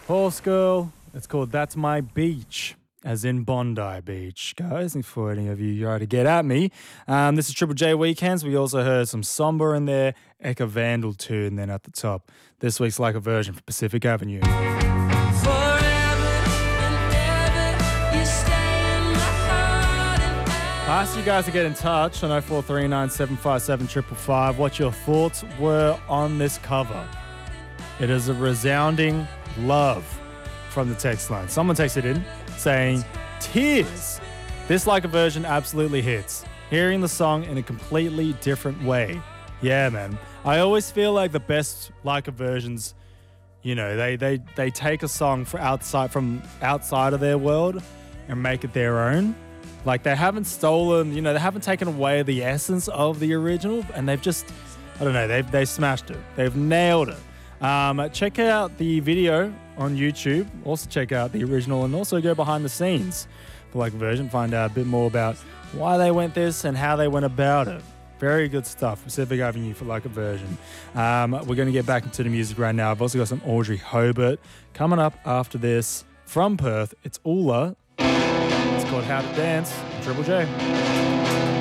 Horse Girl. It's called That's My Beach, as in Bondi Beach, guys. And for any of you try to get at me, this is Triple J Weekends. We also heard some Somber in there, Eka Vandal too, and then at the top, this week's Like a Virgin for Pacific Avenue. I asked you guys to get in touch on 0439 757 555 what your thoughts were on this cover. It is a resounding love from the text line. Someone texted in saying, tears. This Like a Virgin absolutely hits. Hearing the song in a completely different way. Yeah, man. I always feel like the best Like a Virgins, you know, they take a song from outside of their world and make it their own. Like, they haven't stolen, you know, they haven't taken away the essence of the original, and they've just, I don't know, they smashed it. They've nailed it. Check out the video on YouTube. Also check out the original and also go behind the scenes for Like a Virgin. Find out a bit more about why they went this and how they went about it. Very good stuff. Pacific Avenue for Like a Virgin. We're going to get back into the music right now. I've also got some Audrey Hobart coming up after this from Perth. It's Ula. It's called How to Dance on Triple J.